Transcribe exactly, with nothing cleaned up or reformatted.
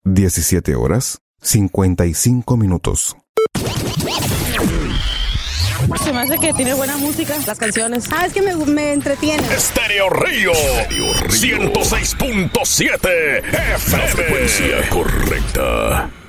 diecisiete horas, cincuenta y cinco minutos. Se me hace que tiene buena música, las canciones. Ah, es que me, me entretiene. Estéreo Río, ciento seis punto siete F M. La frecuencia correcta.